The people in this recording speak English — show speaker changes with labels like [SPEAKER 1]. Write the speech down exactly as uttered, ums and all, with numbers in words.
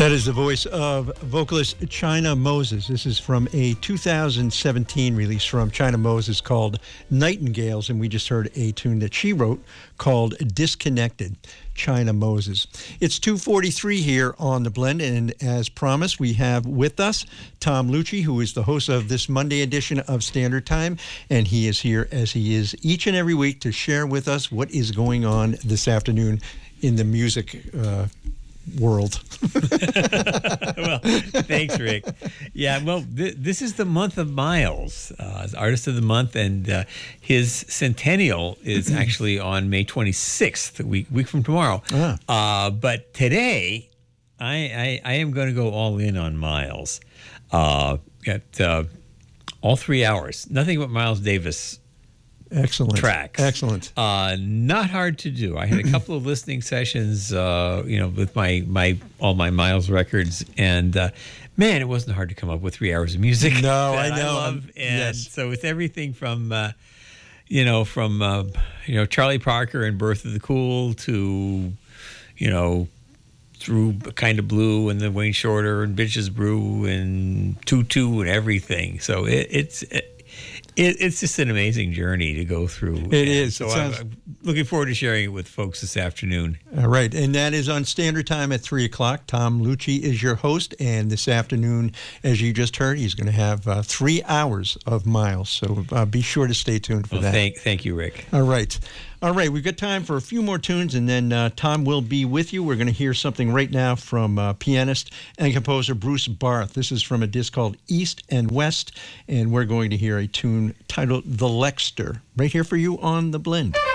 [SPEAKER 1] That is the voice of vocalist China Moses. This is from a two thousand seventeen release from China Moses called Nightingales, and we just heard a tune that she wrote called Disconnected, China Moses. It's two forty-three here on The Blend, and as promised, we have with us Tom Lucci, who is the host of this Monday edition of Standard Time, and he is here as he is each and every week to share with us what is going on this afternoon in the music uh world.
[SPEAKER 2] Well, thanks, Rick. Yeah, well, th- this is the month of Miles, uh, as Artist of the Month, and uh, his centennial is actually on May twenty-sixth, a week, week from tomorrow.
[SPEAKER 1] Ah.
[SPEAKER 2] Uh, but today, I, I, I am going to go all in on Miles. Uh, got uh, all three hours. Nothing but Miles Davis
[SPEAKER 1] Excellent.
[SPEAKER 2] tracks.
[SPEAKER 1] Excellent.
[SPEAKER 2] Uh, not hard to do. I had a couple of listening sessions, uh, you know, with my, my all my Miles records, and uh, man, it wasn't hard to come up with three hours of music.
[SPEAKER 1] No,
[SPEAKER 2] that
[SPEAKER 1] I know.
[SPEAKER 2] I love. And
[SPEAKER 1] yes.
[SPEAKER 2] so with everything from, uh, you know, from uh, you know Charlie Parker and Birth of the Cool to, you know, through Kind of Blue and the Wayne Shorter and Bitches Brew and Tutu and everything. So it, it's. It, It, it's just an amazing journey to go through.
[SPEAKER 1] It
[SPEAKER 2] and
[SPEAKER 1] is.
[SPEAKER 2] So
[SPEAKER 1] It
[SPEAKER 2] I'm,
[SPEAKER 1] sounds-
[SPEAKER 2] I'm looking forward to sharing it with folks this afternoon.
[SPEAKER 1] All right, and that is on Standard Time at three o'clock. Tom Lucci is your host, and this afternoon, as you just heard, he's going to have uh, three hours of Miles, so uh, be sure to stay tuned for
[SPEAKER 2] Well,
[SPEAKER 1] that.
[SPEAKER 2] thank, thank you, Rick.
[SPEAKER 1] All right. All right, we've got time for a few more tunes, and then uh, Tom will be with you. We're going to hear something right now from uh, pianist and composer Bruce Barth. This is from a disc called East and West, and we're going to hear a tune titled The Lexter, right here for you on The Blend.